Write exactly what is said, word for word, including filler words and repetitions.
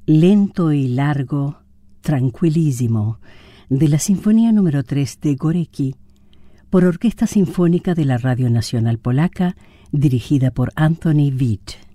lento y largo, tranquilísimo, de la Sinfonía número tres de Górecki, por Orquesta Sinfónica de la Radio Nacional Polaca, dirigida por Anthony Witt.